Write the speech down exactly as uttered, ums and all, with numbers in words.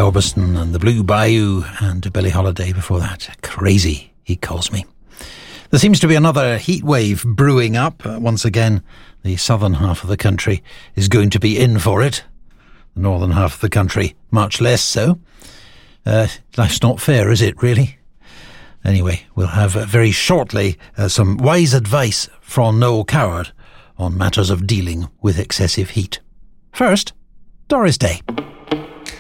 Orbison and the Blue Bayou, and Billie Holiday before that. Crazy, he calls me. There seems to be another heat wave brewing up. Uh, once again, the southern half of the country is going to be in for it. The northern half of the country, much less so. Uh, life's not fair, is it, really? Anyway, we'll have uh, very shortly uh, some wise advice from Noel Coward on matters of dealing with excessive heat. First, Doris Day.